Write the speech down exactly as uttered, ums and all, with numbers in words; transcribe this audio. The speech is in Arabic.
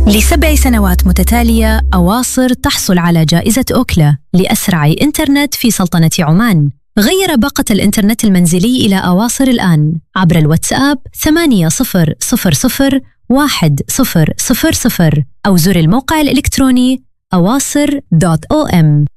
لسبع سنوات متتالية أواصر تحصل على جائزة أوكلا لأسرع إنترنت في سلطنة عمان. غير باقة الإنترنت المنزلي إلى أواصر الآن عبر الواتساب ثمانية صفر صفر صفر واحد صفر صفر صفر أو زر الموقع الإلكتروني أواصر دوت أو إم.